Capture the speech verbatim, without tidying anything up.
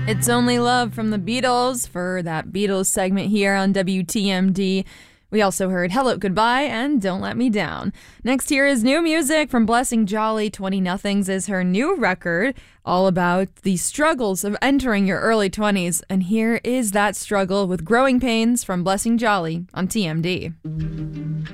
It's Only Love from the Beatles for that Beatles segment here on W T M D. We also heard Hello Goodbye and Don't Let Me Down. Next here is new music from Blessing Jolly. twenty Nothings is her new record, all about the struggles of entering your early twenties. And here is that struggle with growing pains from Blessing Jolly on T M D.